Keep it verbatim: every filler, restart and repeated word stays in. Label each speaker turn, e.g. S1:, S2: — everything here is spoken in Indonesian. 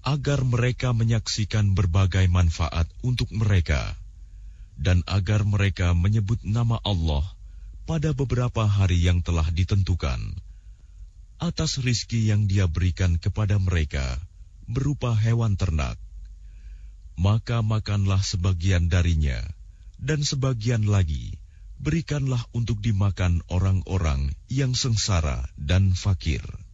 S1: agar mereka menyaksikan berbagai manfaat untuk mereka, dan agar mereka menyebut nama Allah pada beberapa hari yang telah ditentukan, atas rizki yang Dia berikan kepada mereka berupa hewan ternak. Maka makanlah sebagian darinya, dan sebagian lagi berikanlah untuk dimakan orang-orang yang sengsara dan fakir.